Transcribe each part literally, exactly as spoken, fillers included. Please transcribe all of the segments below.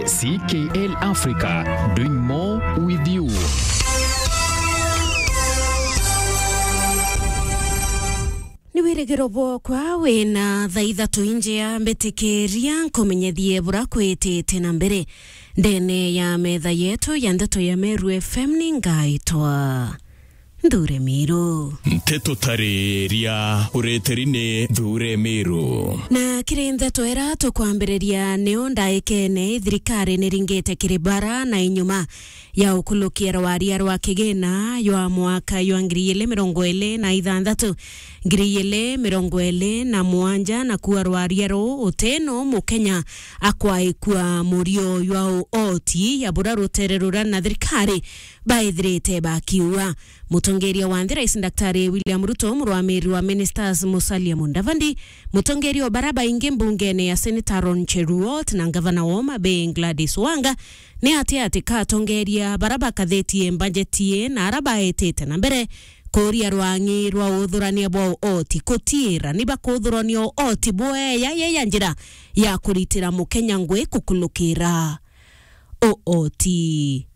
C K L Africa, doing more with you. Niwiregero bwokwa wina thaa ithatu inje ya mbitikiria nkumenyethie bura kwitite na mbere ndene ya metha yetu ya ndeto ya Meru F M ningaitwa Ndure Miru. Nteto tareria ureterine Ndure Miru. Na kiri ndeto era tukwambiriria neo ndaikene thirikari niringite kiribara na inyuma ya ukulukia rwaria rwa kigina ywa mwaka ywa ngiri ile mirongo ile na ithandatu ngiri ile mirongo ile na mwanja na kuwa rwaria ro uteno mukenya akwaikwa murio ywa oti ya bura rutererura na thirikari baithirite bakiwa mutongeria wa Rais Daktari William Ruto murwamiri wa Ministers Musalia Mudavadi mutongeria baraba inge mbungene ya Senator Ron Cheruiyot na Gavana wa Homa Bay Gladys Wanga ni ati ati katongeria baraba katheti budgetie na araba etete na mbere koria rwangi rwa uthurania bwa oti kutira niba kuthurania oti bwe ya ya njira ya kuritira mukenya ngwe kukulukira o oti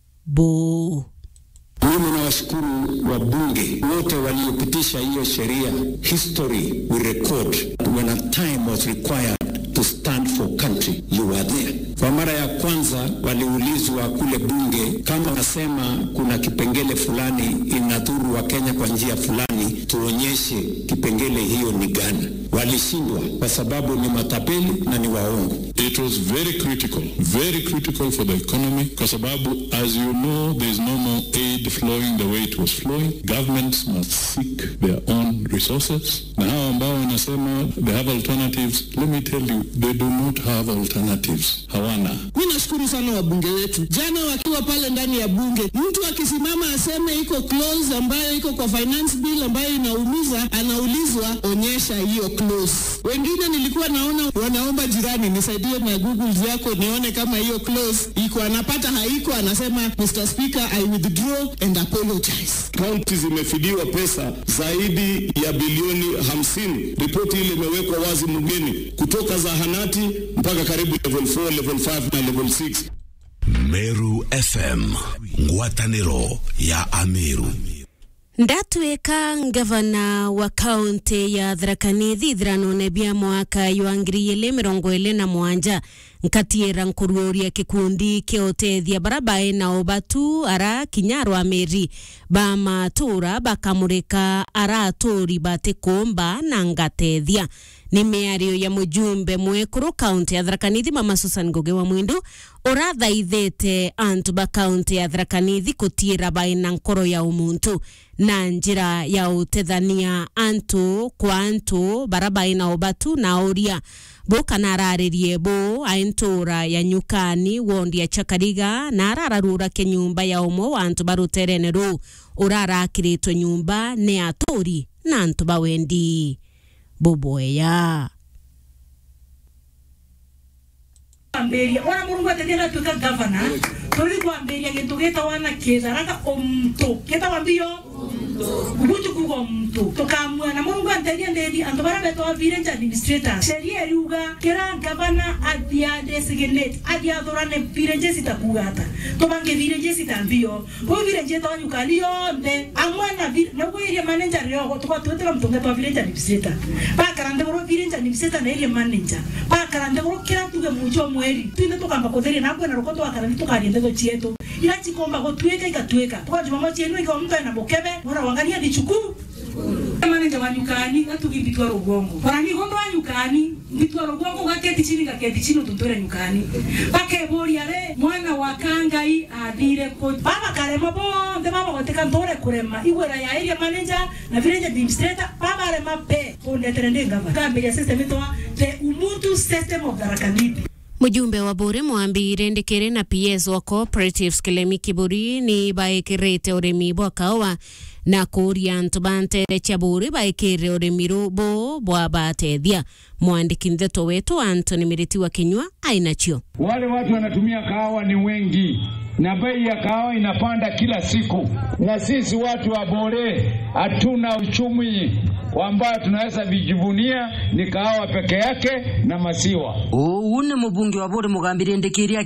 bo. Mimi nawashukuru wabunge wote waliopitisha hiyo sheria. History will record when a time was required to stand for country, you were there. Kwa mara ya kwanza waliulizwa kule bunge kama nasema kuna kipengele fulani inadhuru wa Kenya kwa njia fulani, tuonyeshe kipengele hiyo ni gani. Walishindwa kwa sababu ni matapeli na ni waongo. It was very critical, very critical for the economy kwa sababu as you know there is no more aid flowing the way it was flowing. Governments must seek their own resources. Na hao ambao wanasema they have alternatives, let me tell you, they do not have alternatives. Hawana. Mimi nashukuru sana wabunge wetu. Jana wakiwa pale ndani ya bunge, mtu akisimama aseme iko clause ambayo iko kwa finance bill ambayo inaumiza, anaulizwa onyesha hiyo clause. Wengine nilikuwa naona wanaomba jirani nisaidie na Google yako nione kama hiyo clause iko, anapata haiko, anasema Mister Speaker I withdraw and apologize. County zimefidiwa pesa zaidi ya bilioni hamsini. Ripoti ile imewekwa wazi mgeni kutoka zahanati mpaka karibu level four, level five na level six. Meru F M, ngwataniro ya Ameru. Ndatueka ngavana wa kaunti ya Tharaka Nithi ithirano nebia mwaka ywa ngiri ile mirongo ile na mwanja nkatiera nkuruoria kikundi kiotethia barabae na obatu ara kinyarwa meri ba matura bakamurika ara atori batikomba na ngatethia ni meario ya mujumbe mwekuru kaunti ya Tharaka Nithi Mama Susan Ngugi wa Mwindu urathaithete antu ba kaunti ya Tharaka Nithi kutira baina nkoro ya umuntu na njira ya utethania antu kwa antu barabaina obatu na oria boka nararirie bo aintura ya nyukani wondi ya Chakariga na arararura ke nyumba ya omo wa antu baruterene ru urarakirito nyumba ne atori na antu bawendi boboya amberia ora murungu atetera tuka governor tori kwa amberia getugeta wana kezaraka omto keta wambio kubutu kugo mto tokamwa na murungu anteria ndedi antobara beto village administrator sheria ruga kera governor adia designate adia dorane village sitakugata tobange village sitambio bo village to nyukalio nde amwana na bo area manager yo to twetera mtonga to village administrator ba karande bo village administrator na area manager ba karande bo kera tuge mucho mweri tinde tokamba kotheri na kwena rokoto akarande tukariende to chieto ila chikomba go tuweka ikatuweka kwa jumamo chenu iko mtu na bokebe ora wangalia dichuku manager wa nyukani atugibitwa rugongo barani gondo wa nyukani bitwa rugongo gaketi chini gaketi chini tuntore nyukani bakebori ale mwana wa kangai adire ko baba karema bo nde baba goteka ntore kurema iwera ya area manager na village administrator baba ale mape onde trende ngava kambe system ito the umuntu system of Tharaka Nithi. Mujumbe wa Bore mwambire ndekere na P S wa Cooperatives Kilemi Kiburi ni baekirete uremi bwa kawa na kuria ntubante chaburi baekire uremi robo bwa batethia. Mwandiki ndeto wetu Anthony Miriti wa Kinyua ainachio. Wale watu wanatumia kahawa ni wengi na bei ya kahawa inapanda kila siku, na sisi watu wa Bore hatuna uchumi ambao tunaweza vijivunia ni kahawa peke yake na masiwa. Oh, une mbunge wa Bore mugambire ndekiria